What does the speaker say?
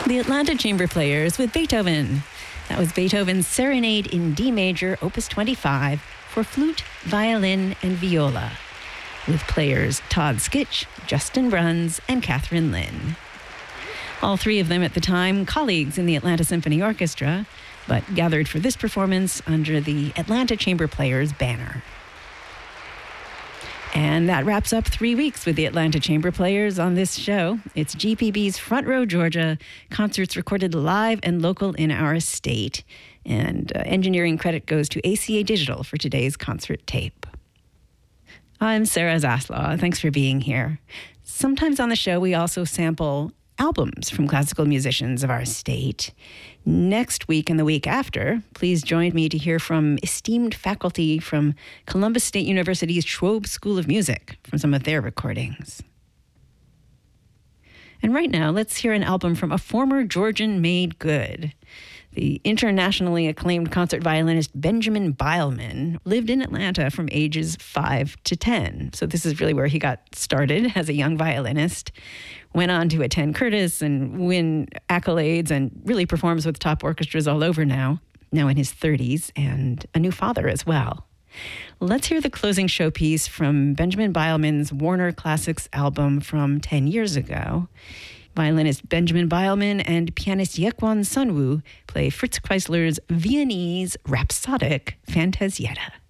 The Atlanta Chamber Players with Beethoven. That was Beethoven's Serenade in D major, Opus 25, for flute, violin, and viola, with players Todd Skitch, Justin Bruns, and Catherine Lynn. All three of them at the time colleagues in the Atlanta Symphony Orchestra, but gathered for this performance under the Atlanta Chamber Players banner. And that wraps up 3 weeks with the Atlanta Chamber Players on this show. It's GPB's Front Row Georgia, concerts recorded live and local in our state. And engineering credit goes to ACA Digital for today's concert tape. I'm Sarah Zaslaw. Thanks for being here. Sometimes on the show, we also sample albums from classical musicians of our state. Next week and the week after, please join me to hear from esteemed faculty from Columbus State University's Schwob School of Music from some of their recordings. And right now, let's hear an album from a former Georgian made good. The internationally acclaimed concert violinist Benjamin Beilman lived in Atlanta from ages 5 to 10. So this is really where he got started as a young violinist. Went on to attend Curtis and win accolades and really performs with top orchestras all over now in his 30s, and a new father as well. Let's hear the closing showpiece from Benjamin Beilman's Warner Classics album from 10 years ago. Violinist Benjamin Beilman and pianist Yekwon Sunwoo play Fritz Kreisler's Viennese Rhapsodic Fantasietta.